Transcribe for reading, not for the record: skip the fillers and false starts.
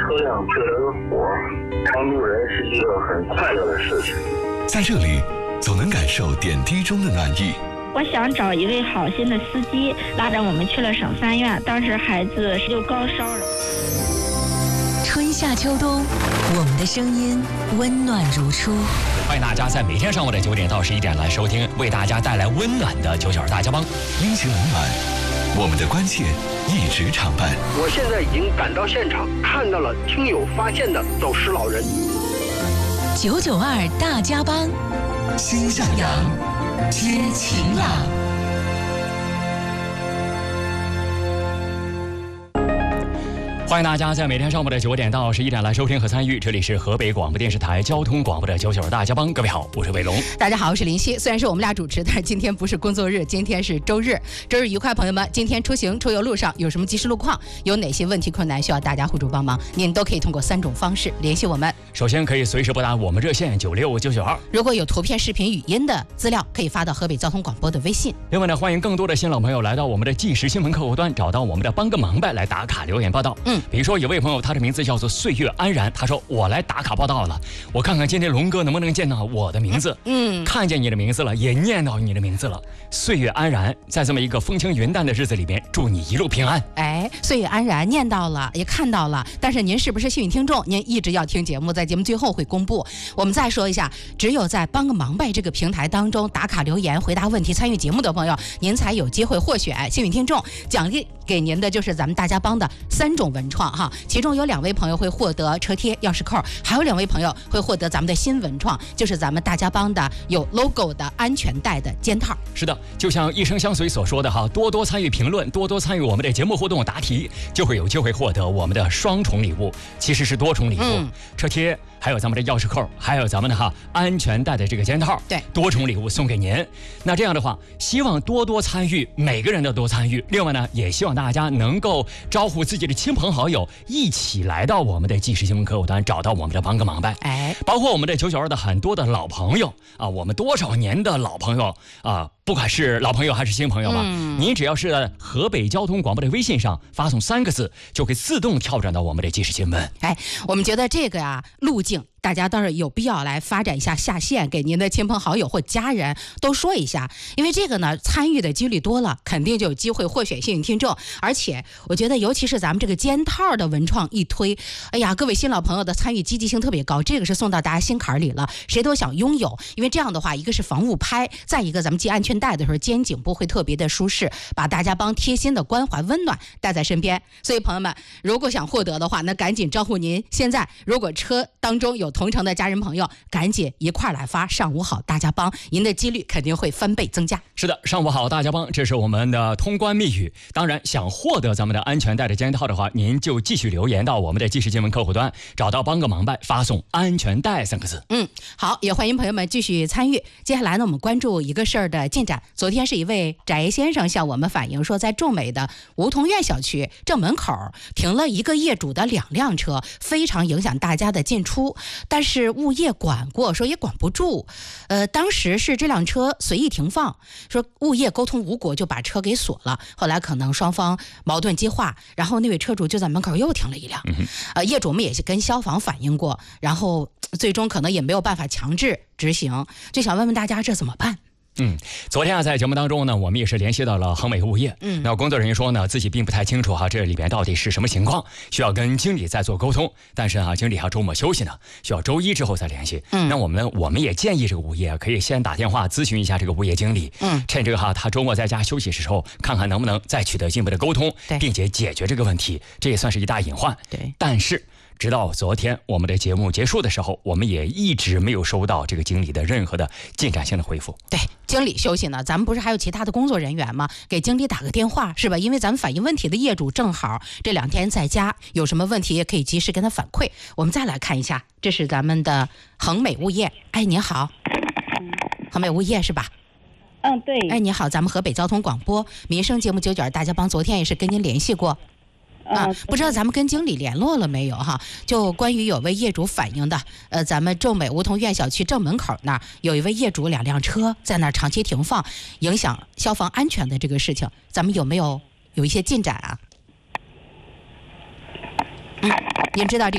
车辆救人火，帮助人是一个很快乐的事情。 在这里，总能感受点滴中的暖意。 我想找一位好心的司机，拉着我们去了省3院，当时孩子又高烧了。 春夏秋冬，我们的声音温暖如初。 欢迎大家在每天上午的9点到11点来收听，为大家带来温暖的992大家帮。 阴晴冷暖，我们的关切一直常伴。 我现在已经赶到现场，看到了听友发现的走失老人。 992大家帮， 心向阳， 知晴朗。 欢迎大家在每天上午的9点到11点来收听和参与，这里是河北广播电视台交通广播的992大家帮。各位好，我是伟龙。 大家好，我是林夕。虽然是我们俩主持，但是今天不是工作日，今天是周日。周日愉快，朋友们！今天出行出游路上有什么及时路况，有哪些问题困难需要大家互助帮忙，您都可以通过3种方式联系我们。 首先可以随时拨打我们热线96992， 如果有图片、视频、语音的资料，可以发到河北交通广播的微信。 另外呢，欢迎更多的新老朋友来到我们的即时新闻客户端，找到我们的帮个忙呗来打卡留言报道。比如说有位朋友，他的名字叫做岁月安然，他说我来打卡报道了，我看看今天龙哥能不能见到我的名字。看见你的名字了，也念到你的名字了。岁月安然，在这么一个风轻云淡的日子里边，祝你一路平安。 哎，岁月安然念到了，也看到了，但是您是不是幸运听众？您一直要听节目，在节目最后会公布。我们再说一下，只有在帮个忙呗这个平台当中打卡留言、回答问题、参与节目的朋友，您才有机会获选幸运听众。奖励给您的就是咱们大家帮的3种文创哈，其中有2位朋友会获得车贴、钥匙扣，还有2位朋友会获得咱们的新文创，就是咱们大家帮的有 logo 的安全带的肩套。是的， 就像一生相随所说的哈，多多参与评论，多多参与我们的节目互动答题，就会有机会获得我们的双重礼物，其实是多重礼物，车贴，还有咱们的钥匙扣，还有咱们的安全带的这个肩套， 对， 多重礼物送给您。那这样的话，希望多多参与，每个人都多参与。另外呢，也希望大家能够招呼自己的亲朋好友一起来到我们的即时新闻客户端，找到我们的帮个忙呗。包括我们的992的很多的老朋友啊，我们多少年的老朋友啊，不管是老朋友还是新朋友吧，您只要是在河北交通广播的微信上发送3个字，就会自动跳转到我们的即时新闻。 我们觉得这个路径大家倒是有必要来发展一下下线，给您的亲朋好友或家人都说一下，因为这个呢，参与的几率多了，肯定就有机会获选幸运听众。而且我觉得，尤其是咱们这个肩套的文创一推，哎呀，各位新老朋友的参与积极性特别高，这个是送到大家心坎里了，谁都想拥有。因为这样的话，一个是防误拍，再一个咱们系安全带的时候，肩颈部会特别的舒适，把大家帮贴心的关怀温暖带在身边。所以朋友们，如果想获得的话，那赶紧招呼您。现在如果车当中有同城的家人朋友，赶紧一块来发上午好大家帮，您的几率肯定会翻倍增加。 是的，上午好大家帮，这是我们的通关密语。当然想获得咱们的安全带的肩套的话，您就继续留言到我们的即时新闻客户端，找到帮个忙呗，发送安全带3个字。 好，也欢迎朋友们继续参与。接下来呢，我们关注一个事儿的进展。昨天是一位翟先生向我们反映说，在众美的梧桐院小区正门口停了一个业主的2辆车，非常影响大家的进出，但是物业管过，说也管不住。当时是这辆车随意停放，说物业沟通无果，就把车给锁了。后来可能双方矛盾激化，然后那位车主就在门口又停了1辆。业主们也是跟消防反映过，然后最终可能也没有办法强制执行，就想问问大家这怎么办？ 昨天在节目当中呢，我们也是联系到了恒美物业。那工作人员说呢，自己并不太清楚这里边到底是什么情况，需要跟经理再做沟通。但是经理周末休息呢，需要周一之后再联系。那我们也建议这个物业可以先打电话咨询一下这个物业经理。趁这个他周末在家休息的时候，看看能不能再取得进一步的沟通，并且解决这个问题。这也算是一大隐患。但是直到昨天我们的节目结束的时候，我们也一直没有收到这个经理的任何的进展性的回复。 对，经理休息呢，咱们不是还有其他的工作人员吗？给经理打个电话是吧？因为咱们反映问题的业主正好这2天在家，有什么问题也可以及时跟他反馈。我们再来看一下，这是咱们的恒美物业。您好，恒美物业是吧？ 对。 你好，咱们河北交通广播民生节目992大家帮，昨天也是跟您联系过。不知道咱们跟经理联络了没有哈？就关于有位业主反映的，咱们众美梧桐院小区正门口那儿有一位业主2辆车在那儿长期停放，影响消防安全的这个事情，咱们有没有一些进展啊？您知道这